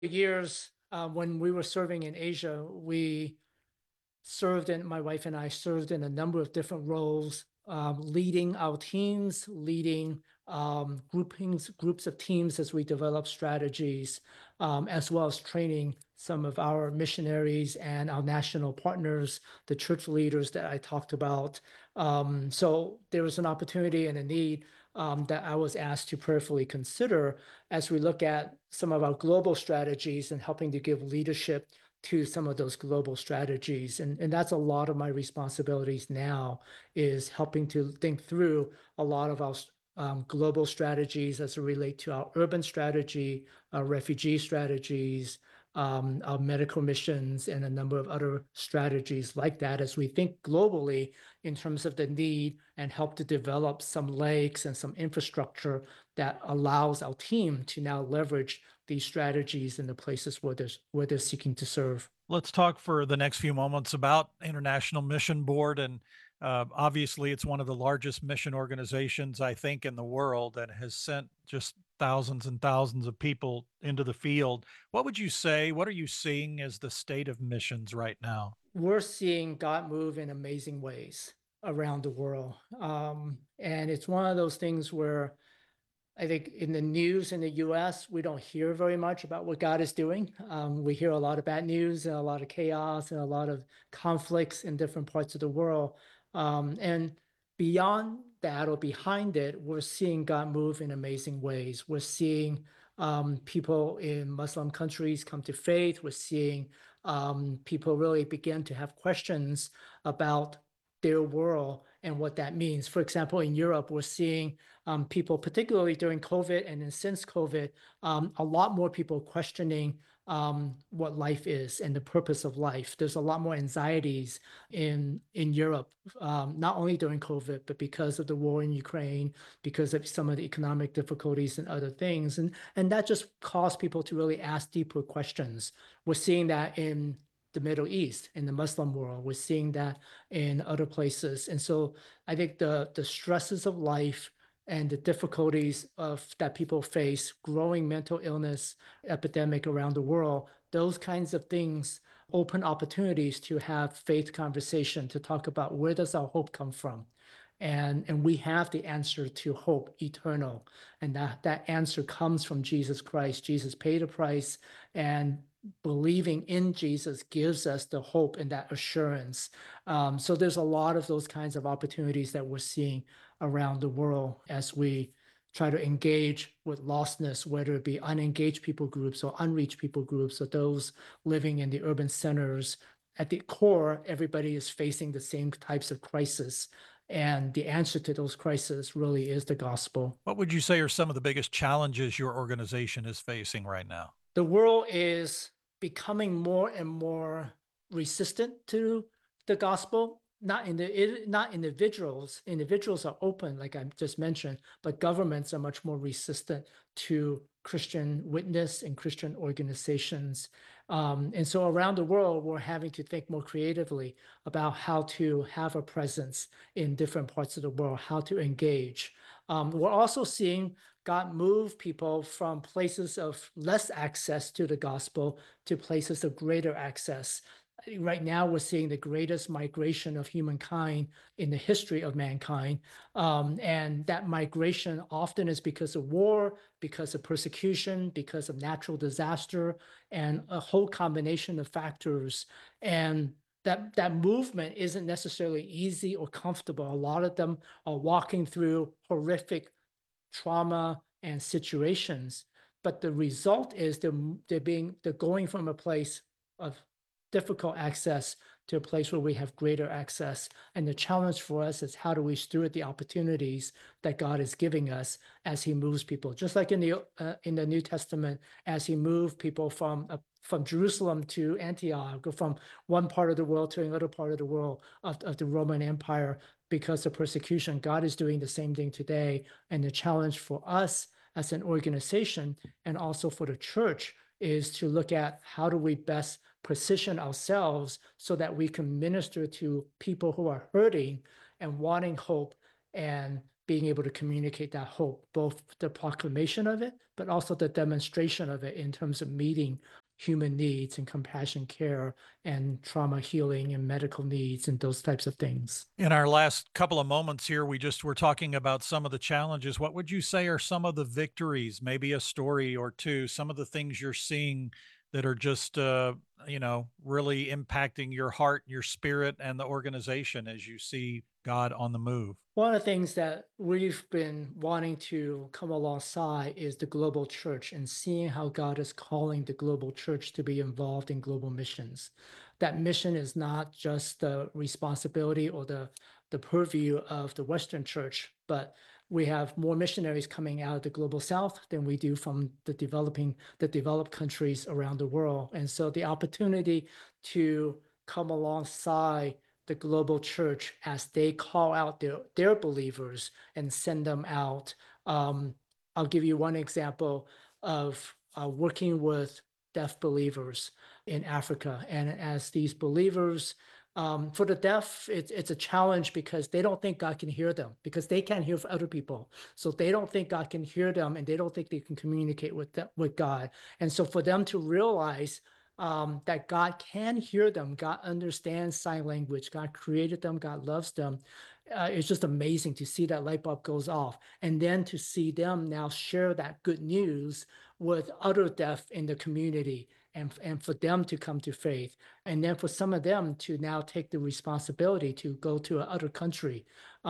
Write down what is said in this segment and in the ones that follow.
years when we were serving in Asia, my wife and I served in a number of different roles, leading our teams, leading groups of teams as we develop strategies, as well as training some of our missionaries and our national partners, the church leaders that I talked about. So there was an opportunity and a need that I was asked to prayerfully consider as we look at some of our global strategies and helping to give leadership to some of those global strategies. And that's a lot of my responsibilities now, is helping to think through a lot of our global strategies as it relate to our urban strategy, our refugee strategies, our medical missions, and a number of other strategies like that as we think globally in terms of the need and help to develop some legs and some infrastructure that allows our team to now leverage these strategies in the places where they're seeking to serve. Let's talk for the next few moments about International Mission Board. And obviously, it's one of the largest mission organizations, I think, in the world, and has sent just thousands and thousands of people into the field. What would you say? What are you seeing as the state of missions right now? We're seeing God move in amazing ways around the world. And it's one of those things where I think in the news in the US, we don't hear very much about what God is doing. We hear a lot of bad news and a lot of chaos and a lot of conflicts in different parts of the world. And beyond that or behind it, we're seeing God move in amazing ways. We're seeing people in Muslim countries come to faith. We're seeing people really begin to have questions about their world and what that means. For example, in Europe, we're seeing people, particularly during COVID and then since COVID, a lot more people questioning what life is and the purpose of life. There's a lot more anxieties in Europe, not only during COVID, but because of the war in Ukraine, because of some of the economic difficulties and other things. And that just caused people to really ask deeper questions. We're seeing that in the Middle East, in the Muslim world. We're seeing that in other places. And so I think the stresses of life and the difficulties of that people face, growing mental illness epidemic around the world, those kinds of things open opportunities to have faith conversation, to talk about where does our hope come from. And we have the answer to hope eternal. And that answer comes from Jesus Christ. Jesus paid a price, and believing in Jesus gives us the hope and that assurance. So there's a lot of those kinds of opportunities that we're seeing around the world as we try to engage with lostness, whether it be unengaged people groups or unreached people groups or those living in the urban centers. At the core, everybody is facing the same types of crisis. And the answer to those crises really is the gospel. What would you say are some of the biggest challenges your organization is facing right now? The world is becoming more and more resistant to the gospel. Not individuals. Individuals are open, like I just mentioned, but governments are much more resistant to Christian witness and Christian organizations. And so around the world, we're having to think more creatively about how to have a presence in different parts of the world, how to engage. We're also seeing God move people from places of less access to the gospel to places of greater access. Right now, we're seeing the greatest migration of humankind in the history of mankind. And that migration often is because of war, because of persecution, because of natural disaster, and a whole combination of factors. And that movement isn't necessarily easy or comfortable. A lot of them are walking through horrific trauma and situations, but the result is they're going from a place of difficult access to a place where we have greater access. And the challenge for us is, how do we steward the opportunities that God is giving us as He moves people? Just like in the New Testament, as He moved people from Jerusalem to Antioch, or from one part of the world to another part of the world of the Roman Empire because of persecution. God is doing the same thing today. And the challenge for us as an organization and also for the church is to look at how do we best position ourselves so that we can minister to people who are hurting and wanting hope and being able to communicate that hope, both the proclamation of it, but also the demonstration of it in terms of meeting human needs and compassion care and trauma healing and medical needs and those types of things. In our last couple of moments here, we just were talking about some of the challenges. What would you say are some of the victories, maybe a story or two, some of the things you're seeing that are just, really impacting your heart, your spirit, and the organization as you see God on the move? One of the things that we've been wanting to come alongside is the global church and seeing how God is calling the global church to be involved in global missions. That mission is not just the responsibility or the purview of the Western church, but we have more missionaries coming out of the global south than we do from the developed countries around the world. And so the opportunity to come alongside the global church as they call out their believers and send them out. I'll give you one example of working with deaf believers in Africa. And as these believers, for the deaf, it's a challenge because they don't think God can hear them because they can't hear for other people. So they don't think God can hear them and they don't think they can communicate with God. And so for them to realize that God can hear them. God understands sign language. God created them. God loves them. It's just amazing to see that light bulb goes off. And then to see them now share that good news with other deaf in the community and for them to come to faith. And then for some of them to now take the responsibility to go to another country,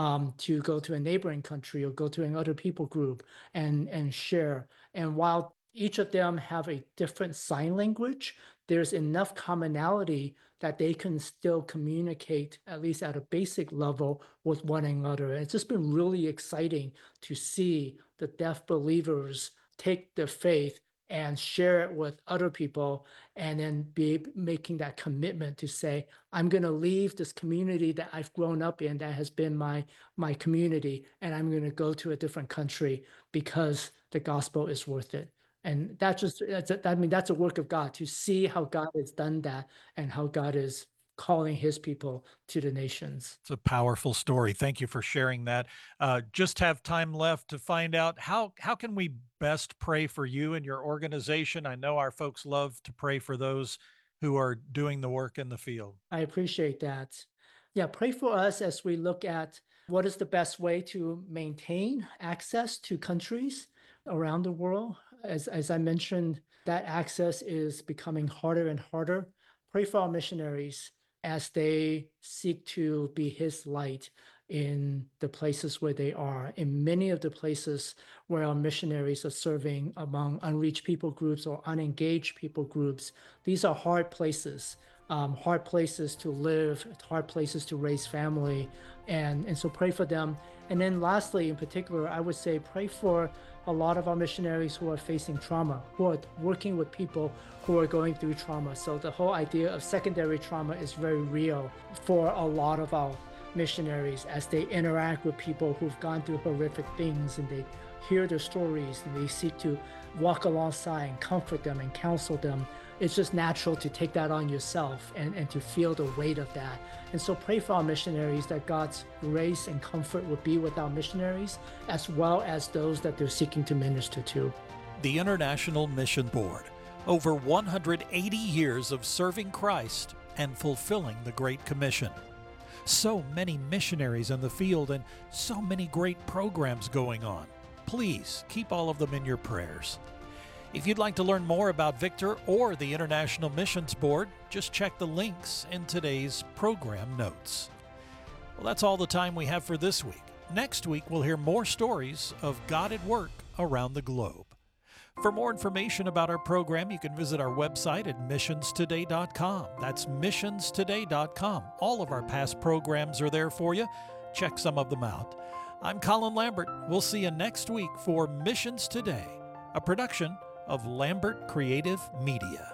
to go to a neighboring country or go to another people group and share. And while each of them have a different sign language, there's enough commonality that they can still communicate, at least at a basic level, with one another. And it's just been really exciting to see the deaf believers take their faith and share it with other people and then be making that commitment to say, I'm going to leave this community that I've grown up in that has been my community, and I'm going to go to a different country because the gospel is worth it. And that's a work of God to see how God has done that and how God is calling his people to the nations. It's a powerful story. Thank you for sharing that. Just have time left to find out how can we best pray for you and your organization. I know our folks love to pray for those who are doing the work in the field. I appreciate that. Yeah, pray for us as we look at what is the best way to maintain access to countries around the world. As I mentioned, that access is becoming harder and harder. Pray for our missionaries as they seek to be his light in the places where they are. In many of the places where our missionaries are serving among unreached people groups or unengaged people groups, these are hard places to live, hard places to raise family. And so pray for them. And then lastly, in particular, I would say pray for a lot of our missionaries who are facing trauma, who are working with people who are going through trauma. So the whole idea of secondary trauma is very real for a lot of our missionaries as they interact with people who've gone through horrific things and they hear their stories and they seek to walk alongside and comfort them and counsel them. It's just natural to take that on yourself and to feel the weight of that. And so pray for our missionaries that God's grace and comfort would be with our missionaries as well as those that they're seeking to minister to. The International Mission Board, over 180 years of serving Christ and fulfilling the Great Commission. So many missionaries in the field and so many great programs going on. Please keep all of them in your prayers. If you'd like to learn more about Victor or the International Missions Board, just check the links in today's program notes. Well, that's all the time we have for this week. Next week, we'll hear more stories of God at work around the globe. For more information about our program, you can visit our website at missionstoday.com. That's missionstoday.com. All of our past programs are there for you. Check some of them out. I'm Colin Lambert. We'll see you next week for Missions Today, a production of Lambert Creative Media.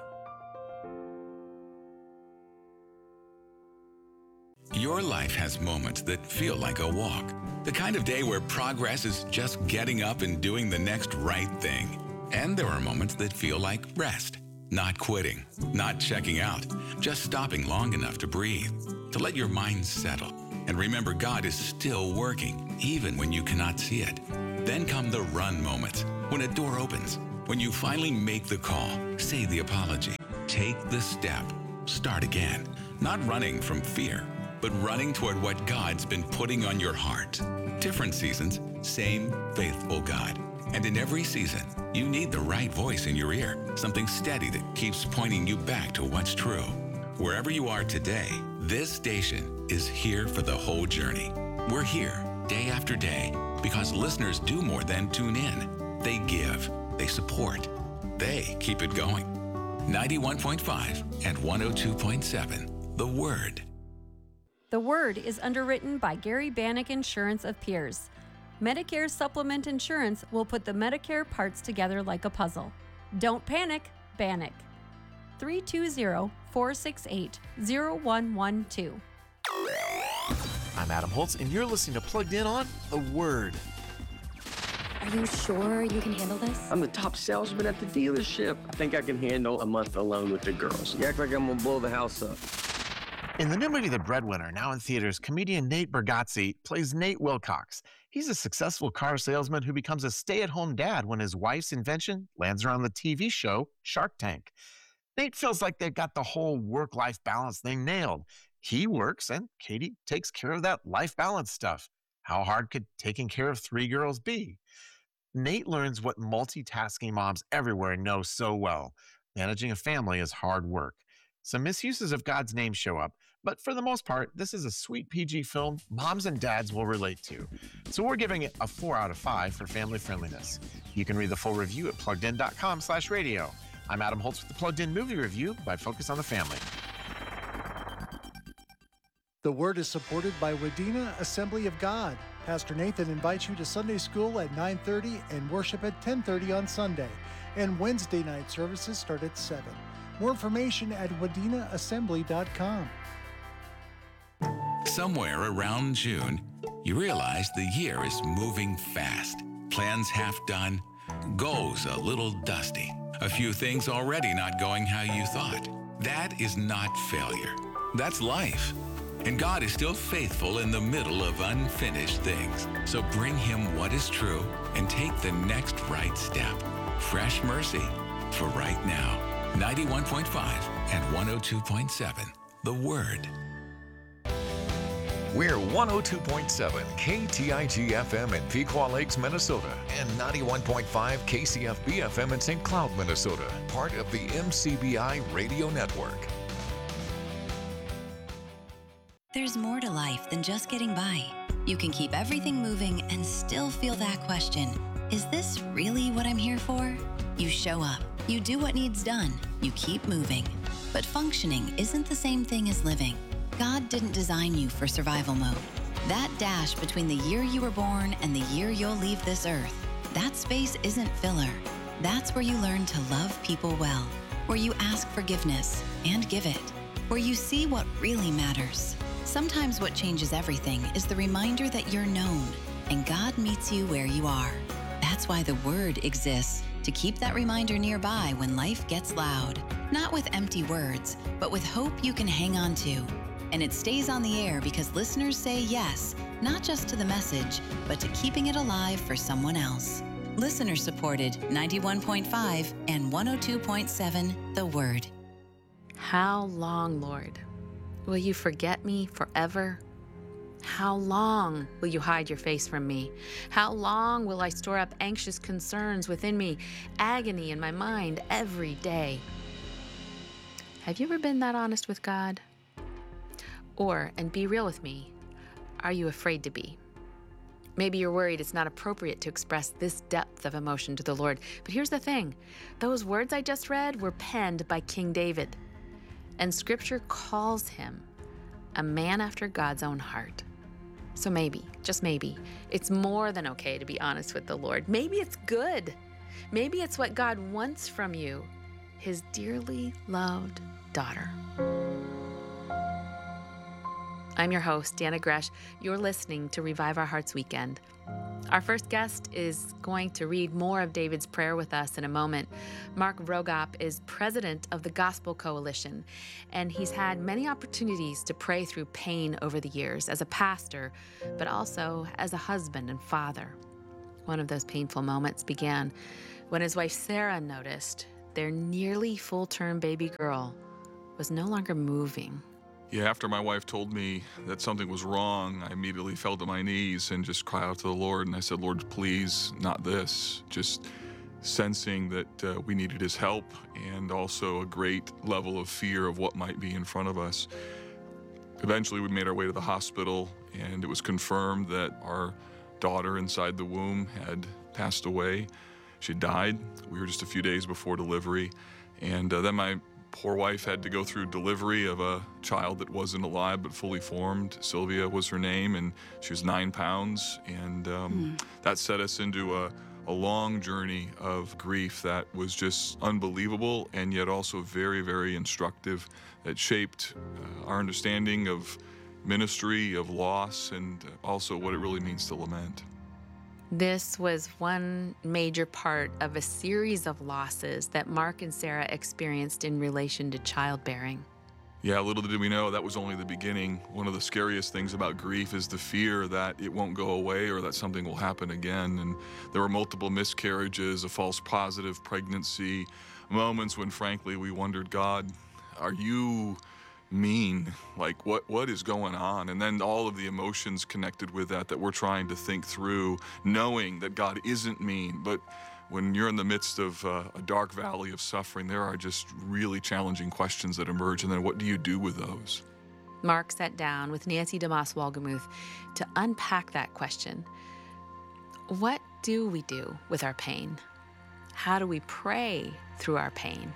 Your life has moments that feel like a walk. The kind of day where progress is just getting up and doing the next right thing. And there are moments that feel like rest. Not quitting, not checking out, just stopping long enough to breathe, to let your mind settle. And remember, God is still working, even when you cannot see it. Then come the run moments, when a door opens, when you finally make the call, say the apology, take the step, start again. Not running from fear, but running toward what God's been putting on your heart. Different seasons, same faithful God. And in every season, you need the right voice in your ear, something steady that keeps pointing you back to what's true. Wherever you are today, this station is here for the whole journey. We're here day after day because listeners do more than tune in. They give, they support, they keep it going. 91.5 and 102.7, The Word. The Word is underwritten by Gary Bannock Insurance of Pierce. Medicare Supplement Insurance will put the Medicare parts together like a puzzle. Don't panic, Bannock. 320-468-0112. I'm Adam Holtz, and you're listening to Plugged In on The Word. Are you sure you can handle this? I'm the top salesman at the dealership. I think I can handle a month alone with the girls. You act like I'm gonna blow the house up. In the new movie The Breadwinner, now in theaters, comedian Nate Bargatze plays Nate Wilcox. He's a successful car salesman who becomes a stay-at-home dad when his wife's invention lands her on the TV show Shark Tank. Nate feels like they've got the whole work-life balance thing nailed. He works, and Katie takes care of that life balance stuff. How hard could taking care of 3 girls be? Nate learns what multitasking moms everywhere know so well. Managing a family is hard work. Some misuses of God's name show up, but for the most part, this is a sweet PG film moms and dads will relate to. So we're giving it a 4 out of 5 for family friendliness. You can read the full review at pluggedin.com/radio. I'm Adam Holtz with the Plugged In Movie Review by Focus on the Family. The Word is supported by Wadena Assembly of God. Pastor Nathan invites you to Sunday school at 9:30 and worship at 10:30 on Sunday. And Wednesday night services start at 7. More information at wadenaassembly.com. Somewhere around June, you realize the year is moving fast. Plans half done, goals a little dusty. A few things already not going how you thought. That is not failure. That's life. And God is still faithful in the middle of unfinished things. So bring Him what is true and take the next right step. Fresh mercy for right now. 91.5 and 102.7, The Word. We're 102.7 KTIG FM in Pequot Lakes, Minnesota, and 91.5 KCFB FM in St. Cloud, Minnesota, part of the MCBI Radio Network. There's more to life than just getting by. You can keep everything moving and still feel that question, is this really what I'm here for? You show up, you do what needs done, you keep moving. But functioning isn't the same thing as living. God didn't design you for survival mode. That dash between the year you were born and the year you'll leave this earth, that space isn't filler. That's where you learn to love people well, where you ask forgiveness and give it, where you see what really matters. Sometimes what changes everything is the reminder that you're known, and God meets you where you are. That's why the Word exists, to keep that reminder nearby when life gets loud. Not with empty words, but with hope you can hang on to. And it stays on the air because listeners say yes, not just to the message, but to keeping it alive for someone else. Listener-supported 91.5 and 102.7, The Word. How long, Lord? Will you forget me forever? How long will you hide your face from me? How long will I store up anxious concerns within me, agony in my mind every day? Have you ever been that honest with God? Or, and be real with me, are you afraid to be? Maybe you're worried it's not appropriate to express this depth of emotion to the Lord. But here's the thing, those words I just read were penned by King David. And Scripture calls him a man after God's own heart. So maybe, just maybe, it's more than okay to be honest with the Lord. Maybe it's good. Maybe it's what God wants from you, His dearly loved daughter. I'm your host, Deanna Gresh. You're listening to Revive Our Hearts Weekend. Our first guest is going to read more of David's prayer with us in a moment. Mark Vroegop is president of the Gospel Coalition, and he's had many opportunities to pray through pain over the years as a pastor, but also as a husband and father. One of those painful moments began when his wife Sarah noticed their nearly full-term baby girl was no longer moving. Yeah, after my wife told me that something was wrong, I immediately fell to my knees and just cried out to the Lord. And I said, Lord, please, not this. Just sensing that we needed his help and also a great level of fear of what might be in front of us. Eventually, we made our way to the hospital, and it was confirmed that our daughter inside the womb had passed away. She died. We were just a few days before delivery. And then my poor wife had to go through delivery of a child that wasn't alive but fully formed. Sylvia was her name, and she was 9 pounds. And that set us into a long journey of grief that was just unbelievable and yet also very, very instructive, that shaped our understanding of ministry, of loss, and also what it really means to lament. This was one major part of a series of losses that Mark and Sarah experienced in relation to childbearing. Yeah, little did we know that was only the beginning. One of the scariest things about grief is the fear that it won't go away or that something will happen again. And there were multiple miscarriages, a false positive pregnancy, moments when frankly we wondered, God, are you mean? Like what is going on? And then all of the emotions connected with that we're trying to think through, knowing that God isn't mean. But when you're in the midst of a dark valley of suffering, there are just really challenging questions that emerge. And then what do you do with those? Mark sat down with Nancy DeMoss Wolgemuth to unpack that question. What do we do with our pain? How do we pray through our pain?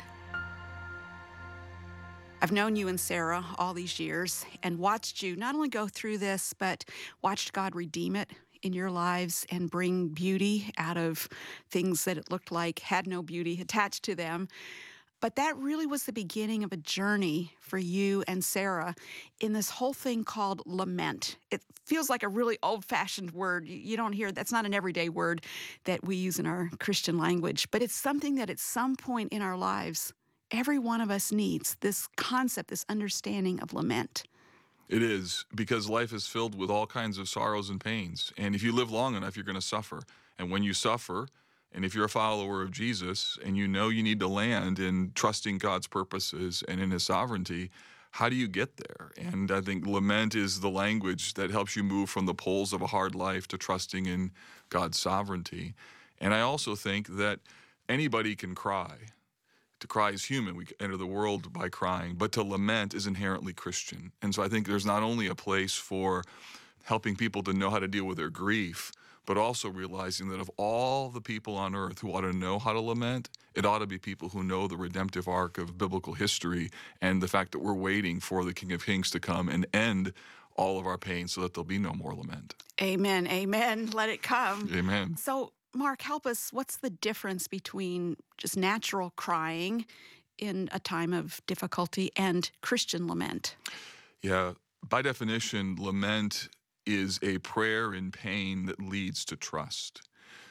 I've known you and Sarah all these years and watched you not only go through this, but watched God redeem it in your lives and bring beauty out of things that it looked like had no beauty attached to them. But that really was the beginning of a journey for you and Sarah in this whole thing called lament. It feels like a really old-fashioned word. You don't hear, that's not an everyday word that we use in our Christian language, but it's something that at some point in our lives, every one of us needs this concept, this understanding of lament. It is, because life is filled with all kinds of sorrows and pains. And if you live long enough, you're going to suffer. And when you suffer, and if you're a follower of Jesus and you know you need to land in trusting God's purposes and in his sovereignty, how do you get there? And I think lament is the language that helps you move from the poles of a hard life to trusting in God's sovereignty. And I also think that anybody can cry. To cry is human. We enter the world by crying, but to lament is inherently Christian. And so I think there's not only a place for helping people to know how to deal with their grief, but also realizing that of all the people on earth who ought to know how to lament, it ought to be people who know the redemptive arc of biblical history and the fact that we're waiting for the King of Kings to come and end all of our pain so that there'll be no more lament. Amen, amen. Let it come. Amen. So, Mark, help us. What's the difference between just natural crying in a time of difficulty and Christian lament? Yeah, by definition, lament is a prayer in pain that leads to trust.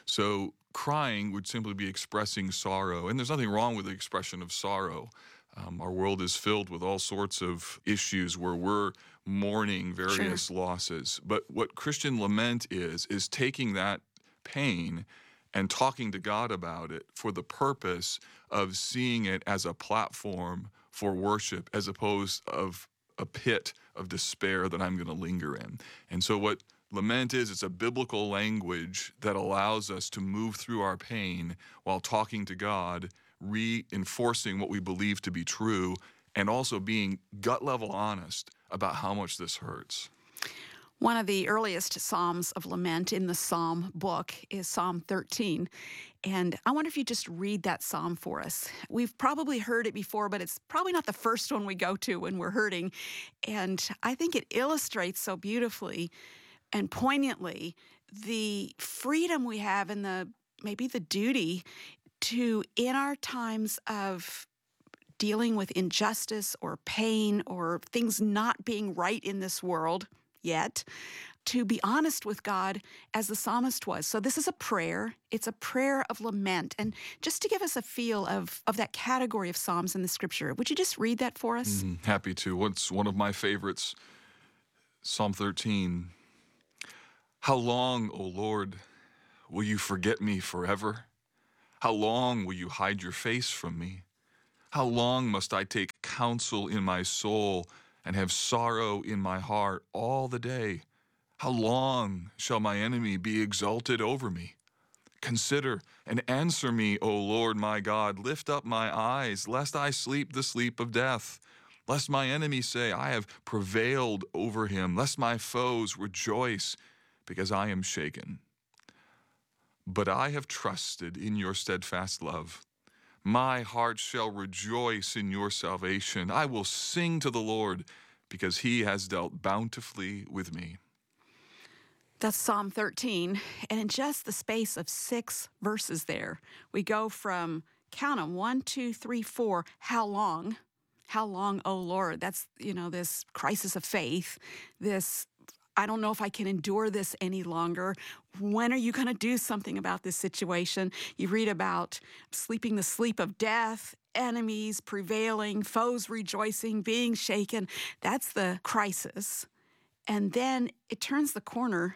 So crying would simply be expressing sorrow, and there's nothing wrong with the expression of sorrow. Our world is filled with all sorts of issues where we're mourning various losses. But what Christian lament is taking that pain and talking to God about it for the purpose of seeing it as a platform for worship as opposed of a pit of despair that I'm going to linger in. And so what lament is, it's a biblical language that allows us to move through our pain while talking to God, reinforcing what we believe to be true, and also being gut level honest about how much this hurts. One of the earliest psalms of lament in the Psalm book is Psalm 13. And I wonder if you just read that psalm for us. We've probably heard it before, but it's probably not the first one we go to when we're hurting. And I think it illustrates so beautifully and poignantly the freedom we have and maybe the duty to, in our times of dealing with injustice or pain or things not being right in this world yet, to be honest with God as the psalmist was. So this is a prayer. It's a prayer of lament. And just to give us a feel of that category of Psalms in the scripture, would you just read that for us? Happy to. What's one of my favorites? Psalm 13. How long, O Lord, will you forget me forever? How long will you hide your face from me? How long must I take counsel in my soul and have sorrow in my heart all the day? How long shall my enemy be exalted over me? Consider and answer me, O Lord my God. Lift up my eyes, lest I sleep the sleep of death. Lest my enemy say, I have prevailed over him. Lest my foes rejoice, because I am shaken. But I have trusted in your steadfast love. My heart shall rejoice in your salvation. I will sing to the Lord, because he has dealt bountifully with me. That's Psalm 13. And in just the space of 6 verses there, we go from, count them, 1, 2, 3, 4, how long? How long, O Lord? That's, this crisis of faith, this, I don't know if I can endure this any longer. When are you going to do something about this situation? You read about sleeping the sleep of death, enemies prevailing, foes rejoicing, being shaken. That's the crisis. And then it turns the corner.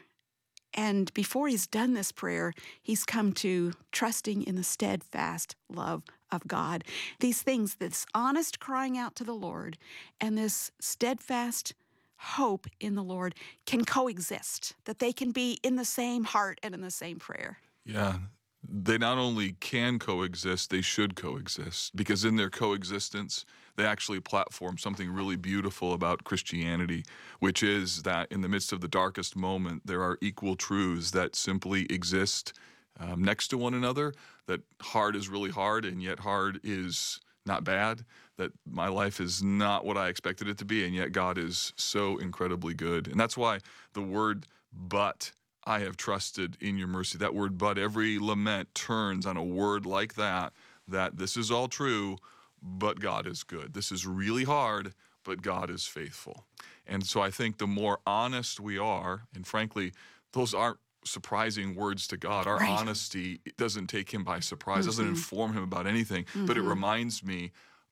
And before he's done this prayer, he's come to trusting in the steadfast love of God. These things, this honest crying out to the Lord and this steadfast hope in the Lord can coexist, that they can be in the same heart and in the same prayer. Yeah, they not only can coexist, they should coexist, because in their coexistence, they actually platform something really beautiful about Christianity, which is that in the midst of the darkest moment, there are equal truths that simply exist next to one another, that hard is really hard, and yet hard is not bad, that my life is not what I expected it to be, and yet God is so incredibly good. And that's why the word but, I have trusted in your mercy, that word but, every lament turns on a word like that this is all true, but God is good. This is really hard, but God is faithful. And so I think the more honest we are, and frankly, those aren't surprising words to God. Our honesty doesn't take him by surprise, doesn't inform him about anything, but it reminds me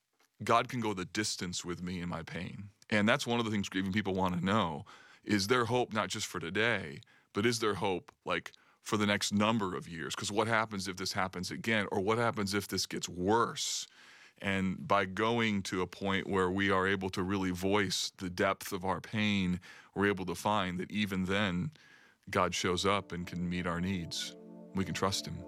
God can go the distance with me in my pain. And that's one of the things grieving people want to know. Is there hope not just for today, but is there hope like for the next number of years? Because what happens if this happens again? Or what happens if this gets worse? And by going to a point where we are able to really voice the depth of our pain, we're able to find that even then, God shows up and can meet our needs. We can trust him.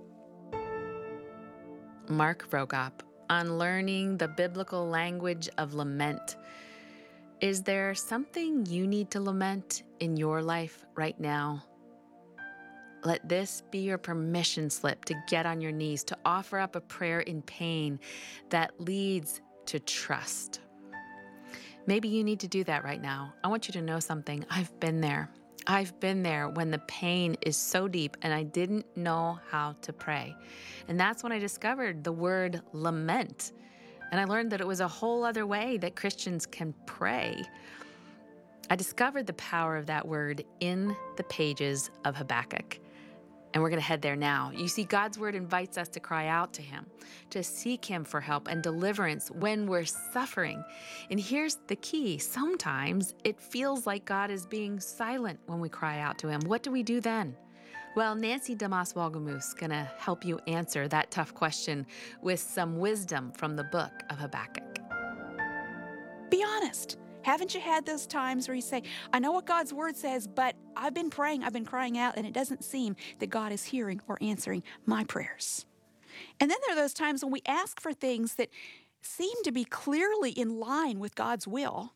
Mark Rogop on learning the biblical language of lament. Is there something you need to lament in your life right now? Let this be your permission slip to get on your knees, to offer up a prayer in pain that leads to trust. Maybe you need to do that right now. I want you to know something. I've been there. I've been there when the pain is so deep and I didn't know how to pray. And that's when I discovered the word lament. And I learned that it was a whole other way that Christians can pray. I discovered the power of that word in the pages of Habakkuk. And we're going to head there now. You see, God's word invites us to cry out to him, to seek him for help and deliverance when we're suffering. And here's the key. Sometimes it feels like God is being silent when we cry out to him. What do we do then? Well, Nancy Damas-Wolgemuth is going to help you answer that tough question with some wisdom from the book of Habakkuk. Be honest. Haven't you had those times where you say, I know what God's word says, but I've been praying, I've been crying out, and it doesn't seem that God is hearing or answering my prayers. And then there are those times when we ask for things that seem to be clearly in line with God's will,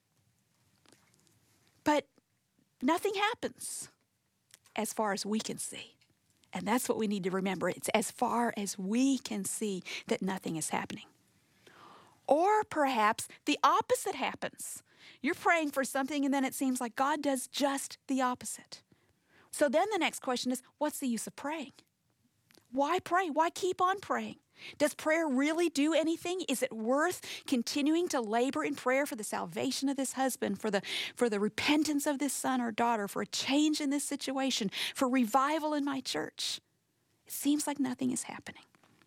but nothing happens as far as we can see. And that's what we need to remember. It's as far as we can see that nothing is happening. Or perhaps the opposite happens. You're praying for something and then it seems like God does just the opposite. So then the next question is, what's the use of praying? Why pray? Why keep on praying? Does prayer really do anything? Is it worth continuing to labor in prayer for the salvation of this husband, for the repentance of this son or daughter, for a change in this situation, for revival in my church? It seems like nothing is happening.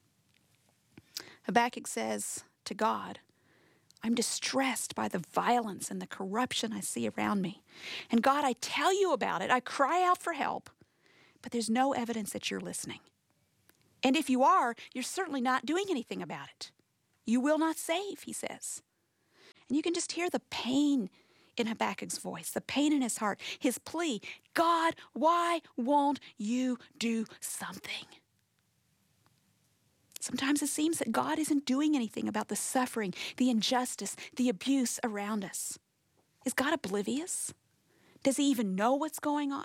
Habakkuk says to God, I'm distressed by the violence and the corruption I see around me. And God, I tell you about it. I cry out for help, but there's no evidence that you're listening. And if you are, you're certainly not doing anything about it. You will not save, he says. And you can just hear the pain in Habakkuk's voice, the pain in his heart, his plea, God, why won't you do something? Sometimes it seems that God isn't doing anything about the suffering, the injustice, the abuse around us. Is God oblivious? Does he even know what's going on?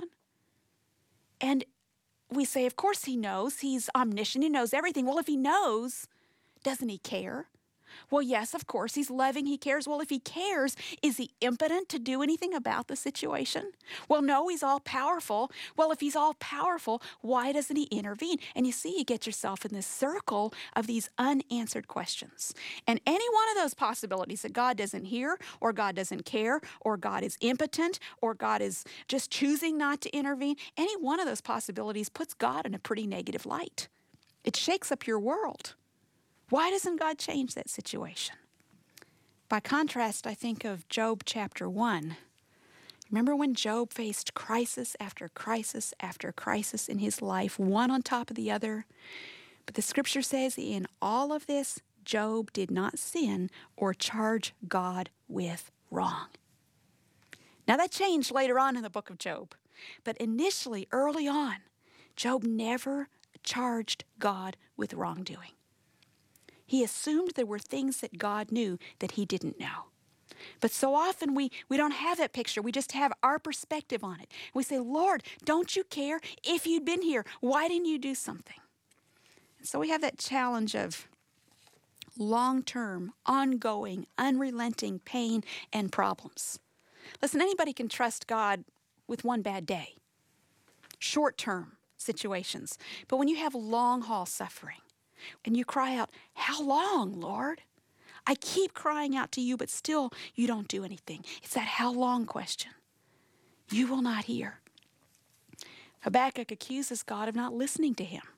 And we say, of course he knows. He's omniscient. He knows everything. Well, if he knows, doesn't he care? Well, yes, of course, he's loving, he cares. Well, if he cares, is he impotent to do anything about the situation? Well, no, he's all-powerful. Well, if he's all-powerful, why doesn't he intervene? And you see, you get yourself in this circle of these unanswered questions. And any one of those possibilities that God doesn't hear, or God doesn't care, or God is impotent, or God is just choosing not to intervene, any one of those possibilities puts God in a pretty negative light. It shakes up your world. Why doesn't God change that situation? By contrast, I think of Job chapter 1. Remember when Job faced crisis after crisis after crisis in his life, one on top of the other? But the scripture says in all of this, Job did not sin or charge God with wrong. Now that changed later on in the book of Job. But initially, early on, Job never charged God with wrongdoing. He assumed there were things that God knew that he didn't know. But so often we don't have that picture. We just have our perspective on it. We say, Lord, don't you care? If you'd been here, why didn't you do something? And so we have that challenge of long-term, ongoing, unrelenting pain and problems. Listen, anybody can trust God with one bad day, short-term situations. But when you have long-haul suffering, and you cry out, how long, Lord? I keep crying out to you, but still you don't do anything. It's that how long question. You will not hear. Habakkuk accuses God of not listening to him.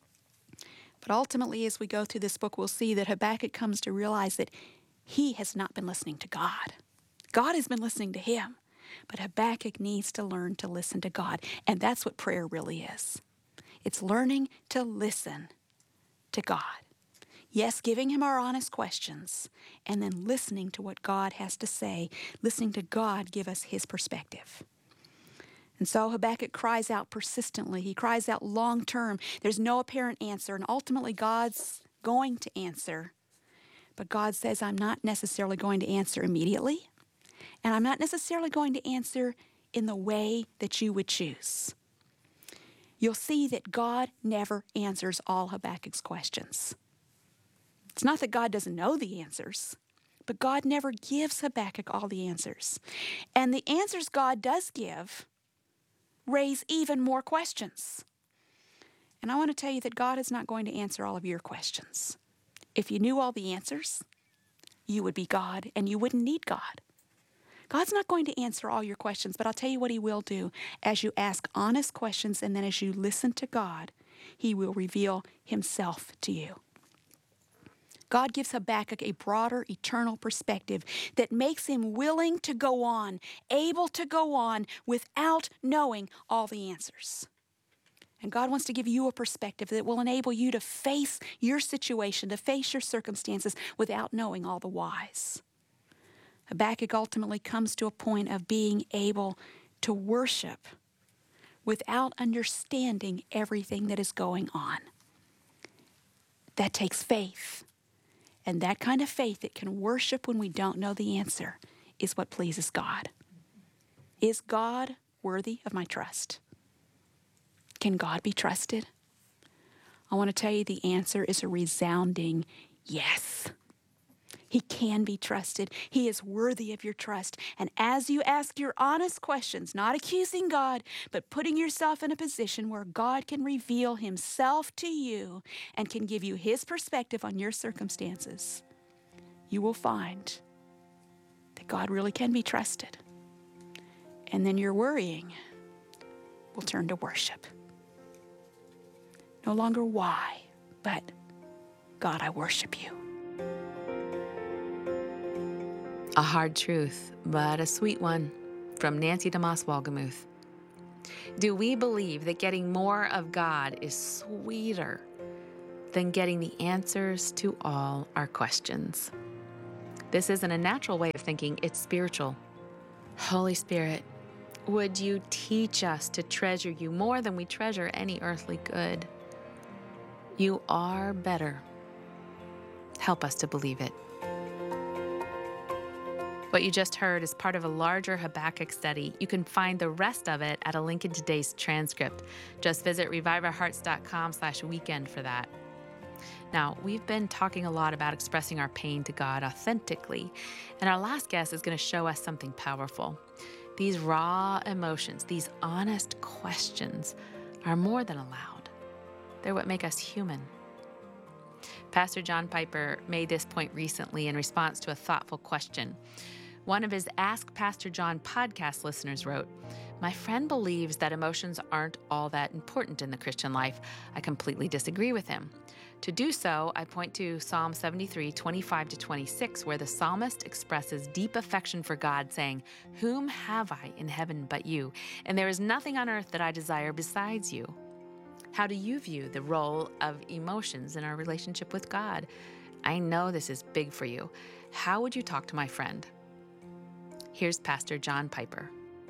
But ultimately, as we go through this book, we'll see that Habakkuk comes to realize that he has not been listening to God. God has been listening to him. But Habakkuk needs to learn to listen to God. And that's what prayer really is. It's learning to listen to God. Yes, giving him our honest questions, and then listening to what God has to say, listening to God give us his perspective. And so Habakkuk cries out persistently. He cries out long term. There's no apparent answer, and ultimately God's going to answer. But God says, I'm not necessarily going to answer immediately, and I'm not necessarily going to answer in the way that you would choose. You'll see that God never answers all Habakkuk's questions. It's not that God doesn't know the answers, but God never gives Habakkuk all the answers. And the answers God does give raise even more questions. And I want to tell you that God is not going to answer all of your questions. If you knew all the answers, you would be God and you wouldn't need God. God's not going to answer all your questions, but I'll tell you what he will do. As you ask honest questions and then as you listen to God, he will reveal himself to you. God gives Habakkuk a broader, eternal perspective that makes him willing to go on, able to go on without knowing all the answers. And God wants to give you a perspective that will enable you to face your situation, to face your circumstances without knowing all the whys. Habakkuk ultimately comes to a point of being able to worship without understanding everything that is going on. That takes faith. And that kind of faith that can worship when we don't know the answer is what pleases God. Is God worthy of my trust? Can God be trusted? I want to tell you the answer is a resounding yes. He can be trusted. He is worthy of your trust. And as you ask your honest questions, not accusing God, but putting yourself in a position where God can reveal himself to you and can give you his perspective on your circumstances, you will find that God really can be trusted. And then your worrying will turn to worship. No longer why, but God, I worship you. A hard truth, but a sweet one, from Nancy DeMoss Wolgemuth. Do we believe that getting more of God is sweeter than getting the answers to all our questions? This isn't a natural way of thinking, it's spiritual. Holy Spirit, would you teach us to treasure you more than we treasure any earthly good? You are better. Help us to believe it. What you just heard is part of a larger Habakkuk study. You can find the rest of it at a link in today's transcript. Just visit reviveourhearts.com/weekend for that. Now, we've been talking a lot about expressing our pain to God authentically, and our last guest is going to show us something powerful. These raw emotions, these honest questions are more than allowed. They're what make us human. Pastor John Piper made this point recently in response to a thoughtful question. One of his Ask Pastor John podcast listeners wrote, "My friend believes that emotions aren't all that important in the Christian life. I completely disagree with him. To do so, I point to Psalm 73, 25-26, where the psalmist expresses deep affection for God, saying, 'Whom have I in heaven but you? And there is nothing on earth that I desire besides you.' How do you view the role of emotions in our relationship with God? I know this is big for you. How would you talk to my friend?" Here's Pastor John Piper.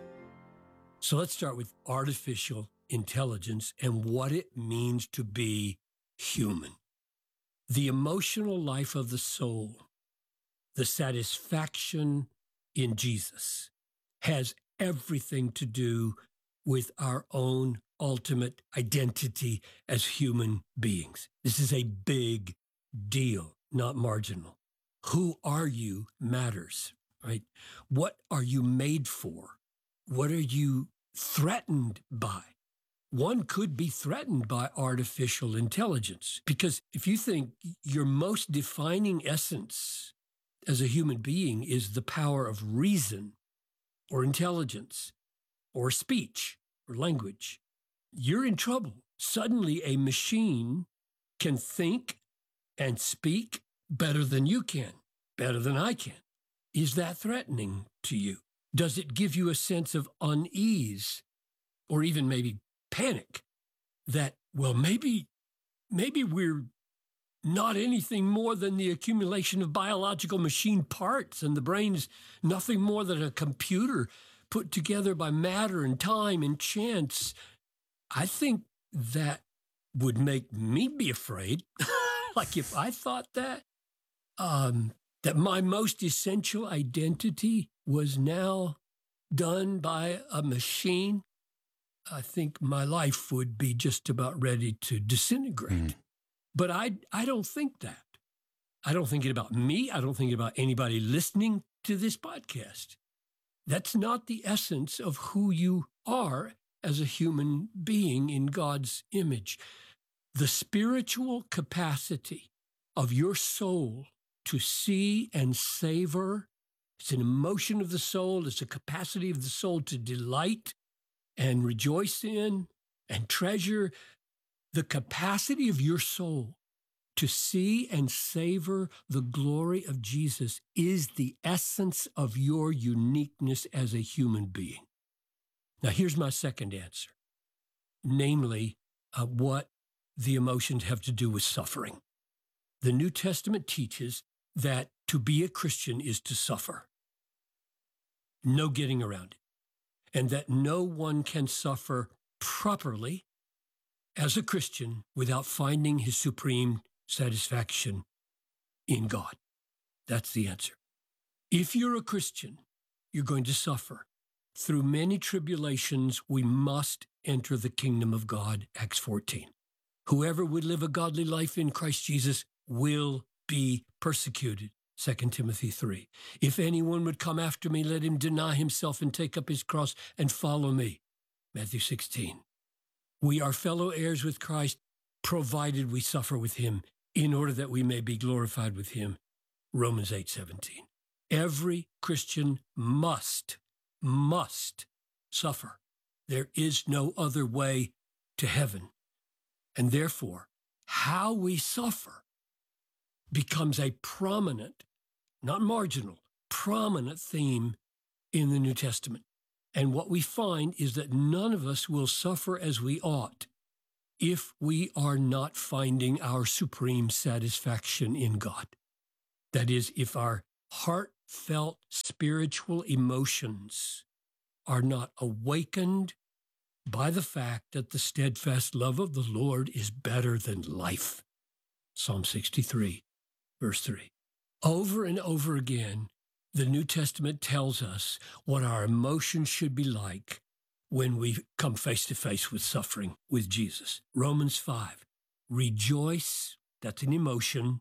So let's start with artificial intelligence and what it means to be human. The emotional life of the soul, the satisfaction in Jesus, has everything to do with our own ultimate identity as human beings. This is a big deal, not marginal. Who are you matters, right? What are you made for? What are you threatened by? One could be threatened by artificial intelligence, because if you think your most defining essence as a human being is the power of reason or intelligence or speech or language, you're in trouble. Suddenly a machine can think and speak better than you can, better than I can. Is that threatening to you? Does it give you a sense of unease or even maybe panic that, well, maybe we're not anything more than the accumulation of biological machine parts and the brain's nothing more than a computer put together by matter and time and chance? I think that would make me be afraid. Like if I thought that my most essential identity was now done by a machine, I think my life would be just about ready to disintegrate. But I don't think that. I don't think it about me. I don't think about anybody listening to this podcast. That's not the essence of who you are as a human being in God's image. The spiritual capacity of your soul to see and savor, it's an emotion of the soul, it's a capacity of the soul to delight and rejoice in and treasure. The capacity of your soul to see and savor the glory of Jesus is the essence of your uniqueness as a human being. Now, here's my second answer, namely what the emotions have to do with suffering. The New Testament teaches that to be a Christian is to suffer. No getting around it. And that no one can suffer properly as a Christian without finding his supreme satisfaction in God. That's the answer. If you're a Christian, you're going to suffer. Through many tribulations, we must enter the kingdom of God, Acts 14. Whoever would live a godly life in Christ Jesus will be persecuted. 2 Timothy 3. If anyone would come after me, let him deny himself and take up his cross and follow me. Matthew 16. We are fellow heirs with Christ, provided we suffer with him, in order that we may be glorified with him. Romans 8:17. Every Christian must suffer. There is no other way to heaven. And therefore, how we suffer becomes a prominent, not marginal, prominent theme in the New Testament. And what we find is that none of us will suffer as we ought if we are not finding our supreme satisfaction in God. That is, if our heartfelt spiritual emotions are not awakened by the fact that the steadfast love of the Lord is better than life. Psalm 63, verse 3. Over and over again, the New Testament tells us what our emotions should be like when we come face to face with suffering with Jesus. Romans 5, rejoice, that's an emotion,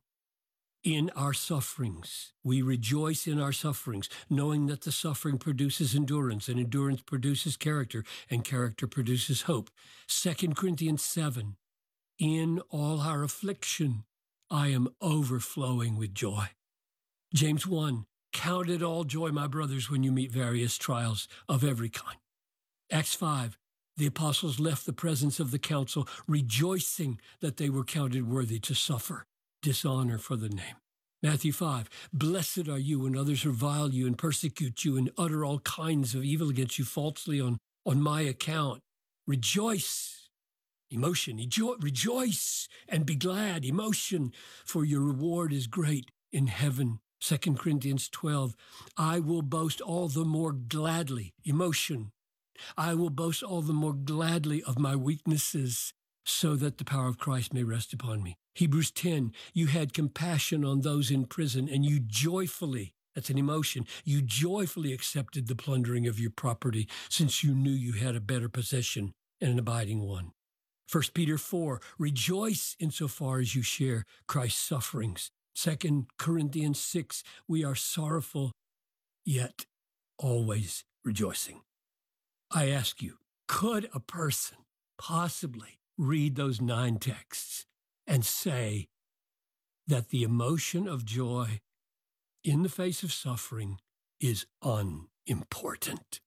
in our sufferings. We rejoice in our sufferings, knowing that the suffering produces endurance, and endurance produces character, and character produces hope. 2 Corinthians 7, in all our affliction, I am overflowing with joy. James 1, count it all joy, my brothers, when you meet various trials of every kind. Acts 5, the apostles left the presence of the council, rejoicing that they were counted worthy to suffer dishonor for the name. Matthew 5, blessed are you when others revile you and persecute you and utter all kinds of evil against you falsely on my account. Rejoice, emotion, rejoice and be glad, emotion, for your reward is great in heaven. 2 Corinthians 12, I will boast all the more gladly, emotion. I will boast all the more gladly of my weaknesses, so that the power of Christ may rest upon me. Hebrews 10, you had compassion on those in prison, and you joyfully, that's an emotion, you joyfully accepted the plundering of your property, since you knew you had a better possession and an abiding one. 1 Peter 4, rejoice insofar as you share Christ's sufferings. 2 Corinthians 6, we are sorrowful, yet always rejoicing. I ask you, could a person possibly read those 9 texts and say that the emotion of joy in the face of suffering is unimportant?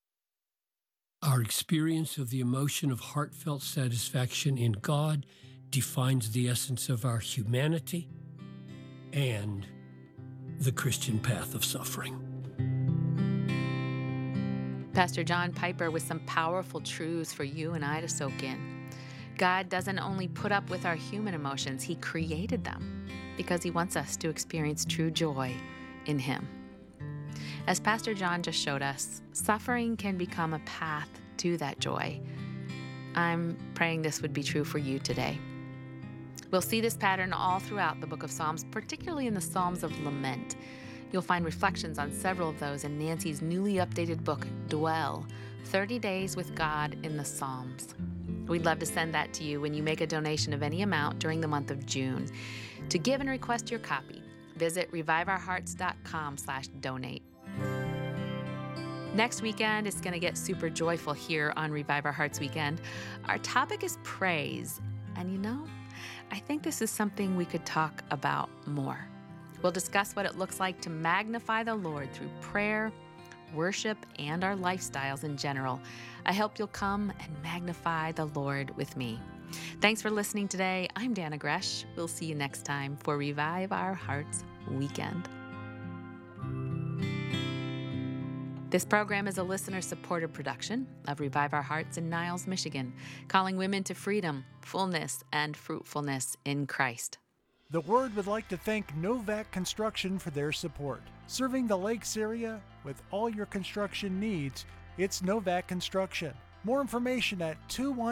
Our experience of the emotion of heartfelt satisfaction in God defines the essence of our humanity and the Christian path of suffering. Pastor John Piper with some powerful truths for you and I to soak in. God doesn't only put up with our human emotions, He created them because He wants us to experience true joy in Him. As Pastor John just showed us, suffering can become a path to that joy. I'm praying this would be true for you today. We'll see this pattern all throughout the book of Psalms, particularly in the Psalms of Lament. You'll find reflections on several of those in Nancy's newly updated book, Dwell, 30 Days with God in the Psalms. We'd love to send that to you when you make a donation of any amount during the month of June. To give and request your copy, visit reviveourhearts.com/donate. Next weekend, it's going to get super joyful here on Revive Our Hearts Weekend. Our topic is praise. And you know, I think this is something we could talk about more. We'll discuss what it looks like to magnify the Lord through prayer, worship, and our lifestyles in general. I hope you'll come and magnify the Lord with me. Thanks for listening today. I'm Dana Gresh. We'll see you next time for Revive Our Hearts Weekend. This program is a listener-supported production of Revive Our Hearts in Niles, Michigan, calling women to freedom, fullness, and fruitfulness in Christ. The Word would like to thank Novak Construction for their support. Serving the Lakes area with all your construction needs, it's Novak Construction. More information at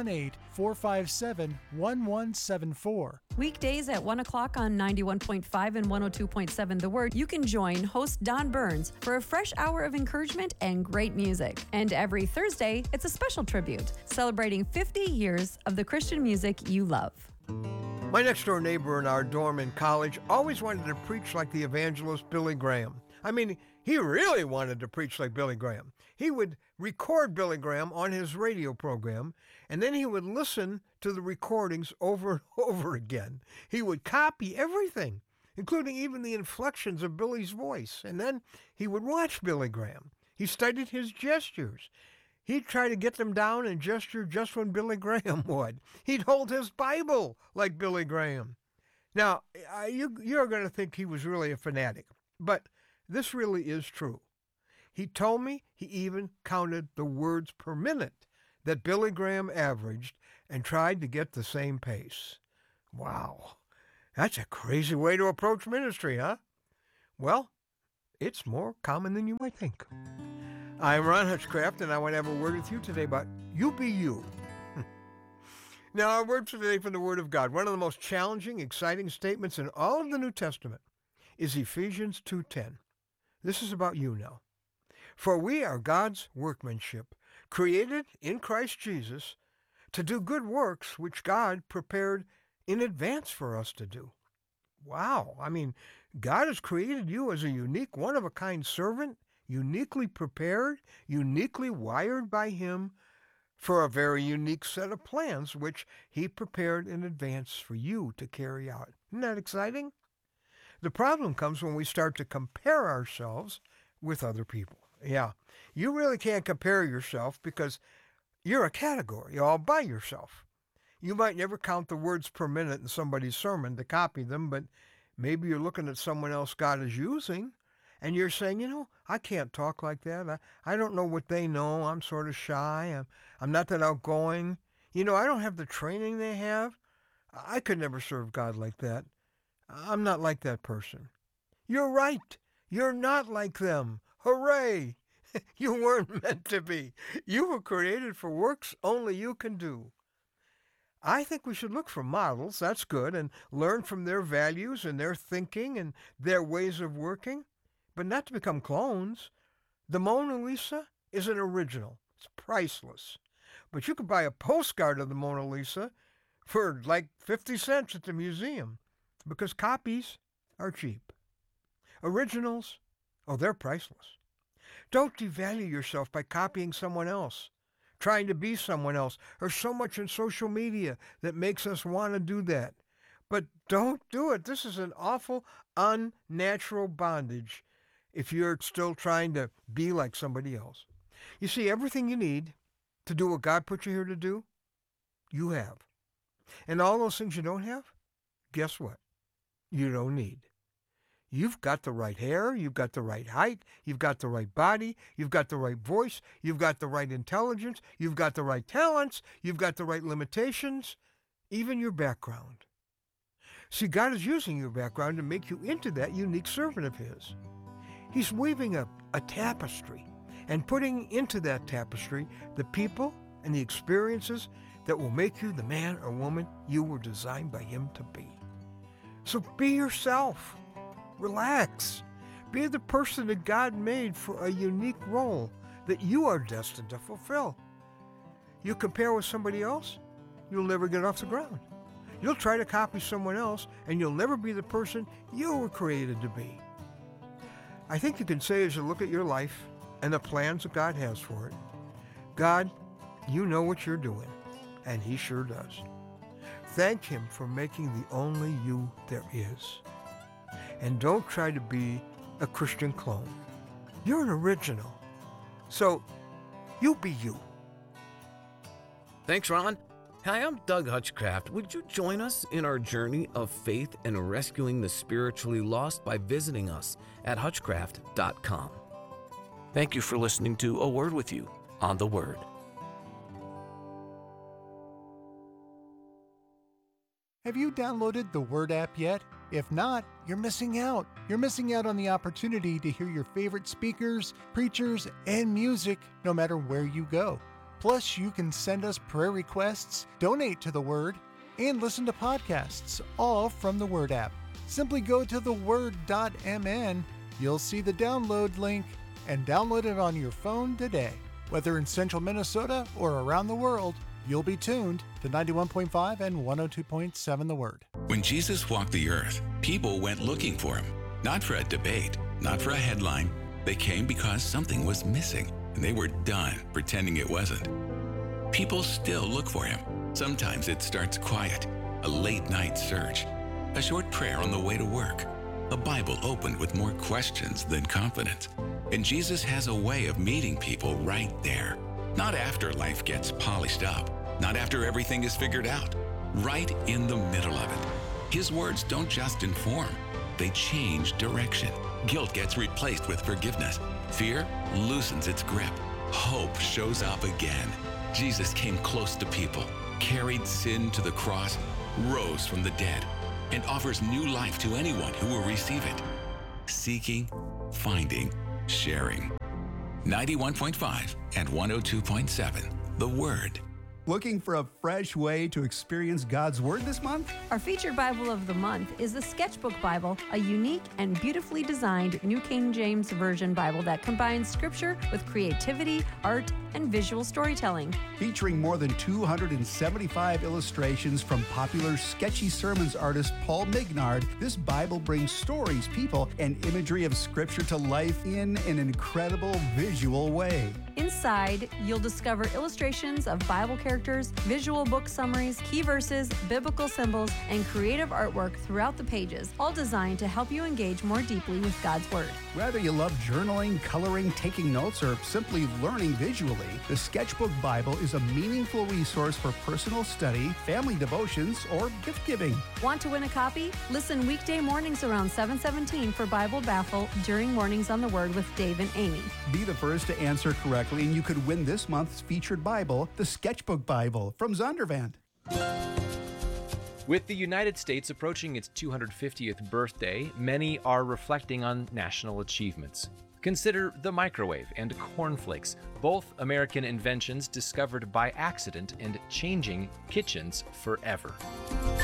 218-457-1174. Weekdays at 1 o'clock on 91.5 and 102.7 The Word, you can join host Don Burns for a fresh hour of encouragement and great music. And every Thursday, it's a special tribute, celebrating 50 years of the Christian music you love. My next-door neighbor in our dorm in college always wanted to preach like the evangelist Billy Graham. I mean, he really wanted to preach like Billy Graham. He would record Billy Graham on his radio program, and then he would listen to the recordings over and over again. He would copy everything, including even the inflections of Billy's voice, and then he would watch Billy Graham. He studied his gestures. He'd try to get them down and gesture just when Billy Graham would. He'd hold his Bible like Billy Graham. Now, you're going to think he was really a fanatic, but this really is true. He told me he even counted the words per minute that Billy Graham averaged and tried to get the same pace. Wow, that's a crazy way to approach ministry, huh? Well, it's more common than you might think. I'm Ron Hutchcraft, and I want to have a word with you today about you be you. Now, our word for today from the Word of God, one of the most challenging, exciting statements in all of the New Testament, is Ephesians 2:10. This is about you now. For we are God's workmanship, created in Christ Jesus to do good works which God prepared in advance for us to do. Wow. I mean, God has created you as a unique, one-of-a-kind servant, uniquely prepared, uniquely wired by Him for a very unique set of plans which He prepared in advance for you to carry out. Isn't that exciting? The problem comes when we start to compare ourselves with other people. Yeah, you really can't compare yourself because you're a category all by yourself. You might never count the words per minute in somebody's sermon to copy them, but maybe you're looking at someone else God is using, and you're saying, I can't talk like that. I don't know what they know. I'm sort of shy. I'm not that outgoing. I don't have the training they have. I could never serve God like that. I'm not like that person. You're right. You're not like them. Hooray! You weren't meant to be. You were created for works only you can do. I think we should look for models, that's good, and learn from their values and their thinking and their ways of working, but not to become clones. The Mona Lisa is an original. It's priceless. But you could buy a postcard of the Mona Lisa for like 50 cents at the museum because copies are cheap. Originals, they're priceless. Don't devalue yourself by copying someone else, trying to be someone else. There's so much in social media that makes us want to do that. But don't do it. This is an awful, unnatural bondage if you're still trying to be like somebody else. You see, everything you need to do what God put you here to do, you have. And all those things you don't have, guess what? You don't need. You've got the right hair, you've got the right height, you've got the right body, you've got the right voice, you've got the right intelligence, you've got the right talents, you've got the right limitations, even your background. See, God is using your background to make you into that unique servant of His. He's weaving a tapestry and putting into that tapestry the people and the experiences that will make you the man or woman you were designed by Him to be. So be yourself. Relax. Be the person that God made for a unique role that you are destined to fulfill. You compare with somebody else, you'll never get off the ground. You'll try to copy someone else, and you'll never be the person you were created to be. I think you can say as you look at your life and the plans that God has for it, God, you know what you're doing, and He sure does. Thank Him for making the only you there is. And don't try to be a Christian clone. You're an original. So, you be you. Thanks, Ron. Hi, I'm Doug Hutchcraft. Would you join us in our journey of faith and rescuing the spiritually lost by visiting us at hutchcraft.com? Thank you for listening to A Word with You on The Word. Have you downloaded the Word app yet? If not, you're missing out. You're missing out on the opportunity to hear your favorite speakers, preachers, and music no matter where you go. Plus, you can send us prayer requests, donate to the Word, and listen to podcasts, all from the Word app. Simply go to theword.mn. You'll see the download link and download it on your phone today. Whether in central Minnesota or around the world, You'll be tuned to 91.5 and 102.7 The Word. When Jesus walked the earth, people went looking for him. Not for a debate, not for a headline. They came because something was missing, and they were done pretending it wasn't. People still look for him. Sometimes it starts quiet, a late-night search, a short prayer on the way to work, a Bible opened with more questions than confidence. And Jesus has a way of meeting people right there. Not after life gets polished up, not after everything is figured out, right in the middle of it. His words don't just inform, they change direction. Guilt gets replaced with forgiveness. Fear loosens its grip. Hope shows up again. Jesus came close to people, carried sin to the cross, rose from the dead, and offers new life to anyone who will receive it. Seeking, finding, sharing. 91.5 and 102.7, The Word. Looking for a fresh way to experience God's Word this month? Our featured Bible of the month is the Sketchbook Bible, a unique and beautifully designed New King James Version Bible that combines scripture with creativity, art, and visual storytelling. Featuring more than 275 illustrations from popular sketchy sermons artist Paul Mignard, this Bible brings stories, people, and imagery of Scripture to life in an incredible visual way. Inside, you'll discover illustrations of Bible characters, visual book summaries, key verses, biblical symbols, and creative artwork throughout the pages, all designed to help you engage more deeply with God's Word. Whether you love journaling, coloring, taking notes, or simply learning visually, the Sketchbook Bible is a meaningful resource for personal study, family devotions, or gift giving. Want to win a copy? Listen weekday mornings around 7:17 for Bible Baffle during Mornings on the Word with Dave and Amy. Be the first to answer correctly, and you could win this month's featured Bible, the Sketchbook Bible from Zondervan. With the United States approaching its 250th birthday, many are reflecting on national achievements. Consider the microwave and cornflakes, both American inventions discovered by accident and changing kitchens forever.